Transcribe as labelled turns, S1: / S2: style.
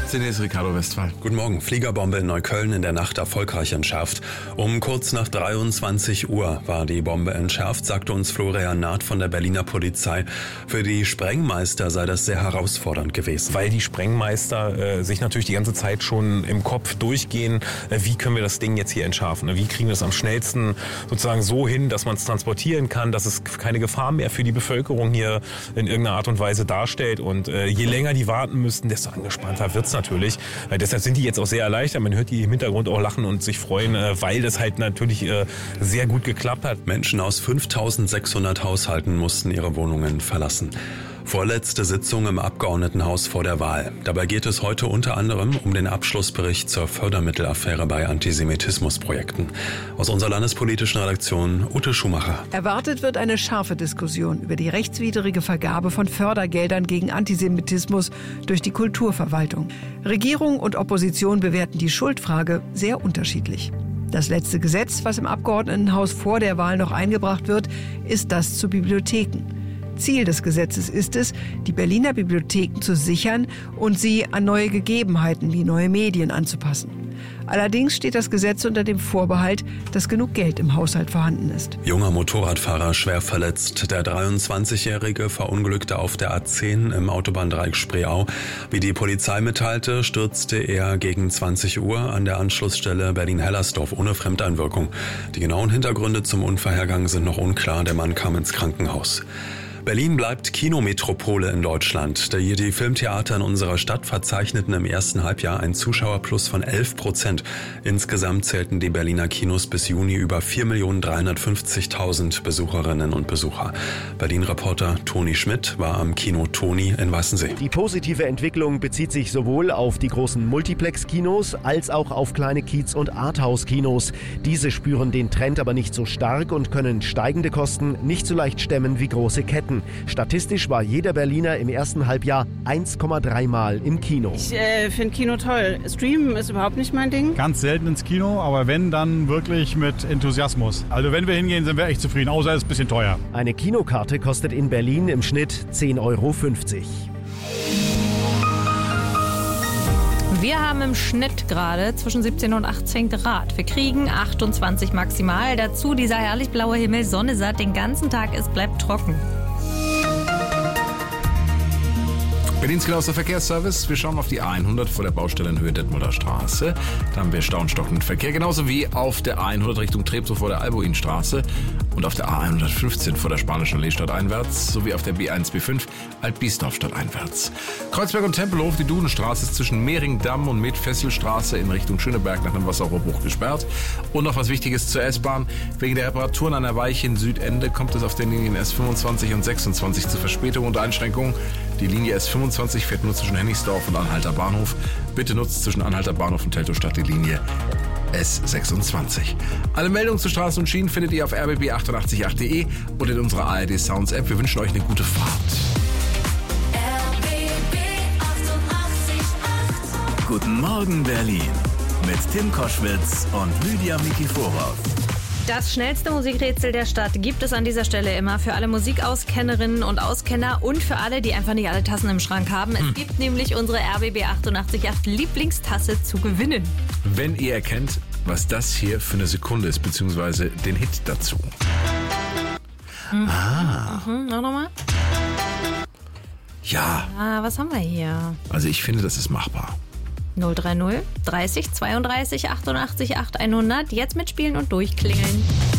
S1: Zunächst Ricardo Westphal.
S2: Guten Morgen. Fliegerbombe in Neukölln in der Nacht erfolgreich entschärft. Um kurz nach 23 Uhr war die Bombe entschärft, sagte uns Florian Naht von der Berliner Polizei. Für die Sprengmeister sei das sehr herausfordernd gewesen.
S3: Weil die Sprengmeister sich natürlich die ganze Zeit schon im Kopf durchgehen, wie können wir das Ding jetzt hier entschärfen? Wie kriegen wir es am schnellsten sozusagen so hin, dass man es transportieren kann, dass es keine Gefahr mehr für die Bevölkerung hier in irgendeiner Art und Weise darstellt. Und je länger die warten müssten, desto angespannter wird es natürlich. Deshalb sind die jetzt auch sehr erleichtert. Man hört die im Hintergrund auch lachen und sich freuen, weil das halt natürlich sehr gut geklappt hat.
S2: Menschen aus 5.600 Haushalten mussten ihre Wohnungen verlassen. Vorletzte Sitzung im Abgeordnetenhaus vor der Wahl. Dabei geht es heute unter anderem um den Abschlussbericht zur Fördermittelaffäre bei Antisemitismusprojekten. Aus unserer landespolitischen Redaktion Ute Schumacher.
S4: Erwartet wird eine scharfe Diskussion über die rechtswidrige Vergabe von Fördergeldern gegen Antisemitismus durch die Kulturverwaltung. Regierung und Opposition bewerten die Schuldfrage sehr unterschiedlich. Das letzte Gesetz, was im Abgeordnetenhaus vor der Wahl noch eingebracht wird, ist das zu Bibliotheken. Ziel des Gesetzes ist es, die Berliner Bibliotheken zu sichern und sie an neue Gegebenheiten wie neue Medien anzupassen. Allerdings steht das Gesetz unter dem Vorbehalt, dass genug Geld im Haushalt vorhanden ist.
S2: Junger Motorradfahrer schwer verletzt. Der 23-Jährige verunglückte auf der A10 im Autobahndreieck Spreeau. Wie die Polizei mitteilte, stürzte er gegen 20 Uhr an der Anschlussstelle Berlin-Hellersdorf ohne Fremdeinwirkung. Die genauen Hintergründe zum Unfallhergang sind noch unklar. Der Mann kam ins Krankenhaus. Berlin bleibt Kinometropole in Deutschland. Die Filmtheater in unserer Stadt verzeichneten im ersten Halbjahr einen Zuschauerplus von 11%. Insgesamt zählten die Berliner Kinos bis Juni über 4.350.000 Besucherinnen und Besucher. Berlin-Reporter Toni Schmidt war am Kino Toni in Weißensee.
S5: Die positive Entwicklung bezieht sich sowohl auf die großen Multiplex-Kinos als auch auf kleine Kiez- und Arthouse-Kinos. Diese spüren den Trend aber nicht so stark und können steigende Kosten nicht so leicht stemmen wie große Ketten. Statistisch war jeder Berliner im ersten Halbjahr 1,3 Mal im Kino.
S6: Ich finde Kino toll. Streamen ist überhaupt nicht mein Ding.
S7: Ganz selten ins Kino, aber wenn, dann wirklich mit Enthusiasmus. Also wenn wir hingehen, sind wir echt zufrieden, außer es ist ein bisschen teuer.
S5: Eine Kinokarte kostet in Berlin im Schnitt 10,50 Euro.
S8: Wir haben im Schnitt gerade zwischen 17 und 18 Grad. Wir kriegen 28 maximal. Dazu dieser herrlich blaue Himmel, Sonne satt den ganzen Tag. Es bleibt trocken.
S1: Berlins genauester Verkehrsservice. Wir schauen auf die A100 vor der Baustelle in Höhe Detmolder Straße. Da haben wir staunstockenden Verkehr. Genauso wie auf der A100 Richtung Treptow vor der Albuinstraße und auf der A115 vor der Spanischen Allee stadteinwärts sowie auf der B1, B5 Alt-Biesdorf stadteinwärts. Kreuzberg und Tempelhof, die Dudenstraße ist zwischen Mehringdamm und Metfesselstraße in Richtung Schöneberg nach einem Wasserrohrbruch gesperrt. Und noch was Wichtiges zur S-Bahn. Wegen der Reparaturen an der Weiche in Südende kommt es auf den Linien S25 und 26 zu Verspätungen und Einschränkungen. Die Linie S25 fährt nur zwischen Hennigsdorf und Anhalter Bahnhof. Bitte nutzt zwischen Anhalter Bahnhof und Teltowstadt die Linie S26. Alle Meldungen zu Straßen und Schienen findet ihr auf rbb888.de und in unserer ARD Sounds App. Wir wünschen euch eine gute Fahrt.
S9: RBB 88.8.
S10: Guten Morgen Berlin mit Tim Koschwitz und Lydia Mikiforov.
S8: Das schnellste Musikrätsel der Stadt gibt es an dieser Stelle immer für alle Musikauskennerinnen und Auskenner und für alle, die einfach nicht alle Tassen im Schrank haben. Es gibt nämlich unsere RBB 88.8 Lieblingstasse zu gewinnen.
S1: Wenn ihr erkennt, was das hier für eine Sekunde ist, beziehungsweise den Hit dazu.
S8: Noch nochmal?
S1: Ja.
S8: Was haben wir hier?
S1: Also ich finde, das ist machbar.
S8: 030 30 32 88 8 100. Jetzt mitspielen und durchklingeln.